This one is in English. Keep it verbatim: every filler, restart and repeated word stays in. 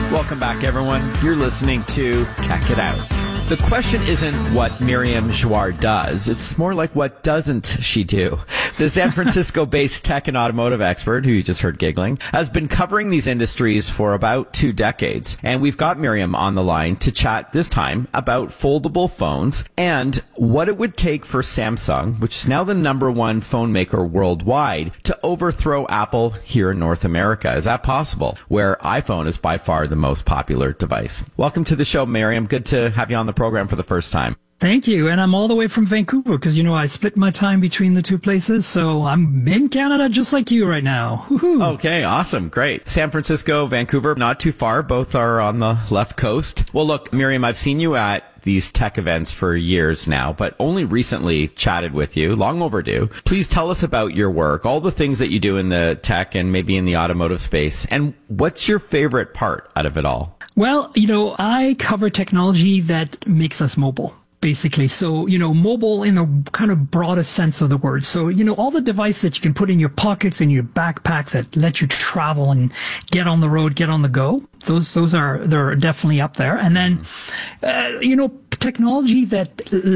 Welcome back, everyone. You're listening to Tech It Out. The question isn't what Miriam Jouard does. It's more like, what doesn't she do? The San Francisco-based tech and automotive expert, who you just heard giggling, has been covering these industries for about two decades. And we've got Miriam on the line to chat this time about foldable phones and what it would take for Samsung, which is now the number one phone maker worldwide, to overthrow Apple here in North America. Is that possible? Where iPhone is by far the most popular device. Welcome to the show, Miriam. Good to have you on the program for the first time. Thank you. And I'm all the way from Vancouver because, you know, I split my time between the two places. So I'm in Canada just like you right now. Woo-hoo. Okay, awesome. Great. San Francisco, Vancouver, not too far. Both are on the left coast. Well, look, Miriam, I've seen you at these tech events for years now, but only recently chatted with you, long overdue. Please tell us about your work, all the things that you do in the tech and maybe in the automotive space, and what's your favorite part out of it all? Well, you know, I cover technology that makes us mobile, basically. So, you know, mobile in the kind of broadest sense of the word. So, you know, all the devices that you can put in your pockets, in your backpack that let you travel and get on the road, get on the go. Those, those are, they're definitely up there. And then, uh, you know, technology that